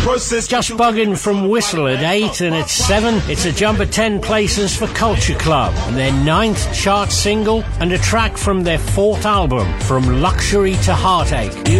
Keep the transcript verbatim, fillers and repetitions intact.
process. Just Buggin' from Whistle at eight, and at seven, it's a jump of ten places for Culture Club, and their ninth chart single, and a track from their fourth album, From Luxury to Heartache.